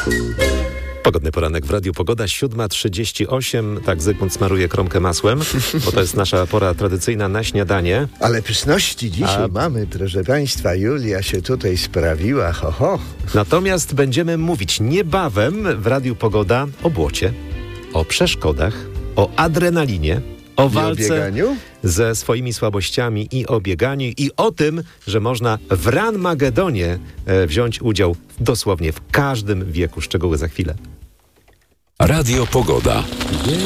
Pogodny poranek w Radiu Pogoda, 7:38. Tak, Zygmunt smaruje kromkę masłem, bo to jest nasza pora tradycyjna na śniadanie. Ale pyszności dzisiaj mamy, proszę Państwa. Julia się tutaj sprawiła, ho. Natomiast będziemy mówić niebawem w Radiu Pogoda o błocie, o przeszkodach, o adrenalinie, o walce ze swoimi słabościami i o bieganiu i o tym, że można w Ranmagedonie wziąć udział dosłownie w każdym wieku. Szczegóły za chwilę. Radio Pogoda.